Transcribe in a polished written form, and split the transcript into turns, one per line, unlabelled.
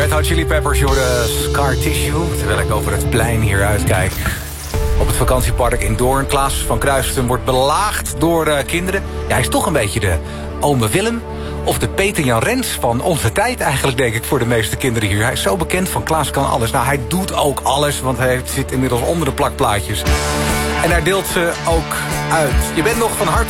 Red Hot Chili Peppers, de Scar Tissue. Terwijl ik over het plein hier uitkijk. Op het vakantiepark in Doorn. Klaas van Kruisten wordt belaagd door kinderen. Ja, hij is toch een beetje de ome Willem. Of de Peter Jan Rens van onze tijd eigenlijk, denk ik, voor de meeste kinderen hier. Hij is zo bekend van Klaas kan alles. Nou, hij doet ook alles, want hij zit inmiddels onder de plakplaatjes. En hij deelt ze ook uit. Je bent nog van harte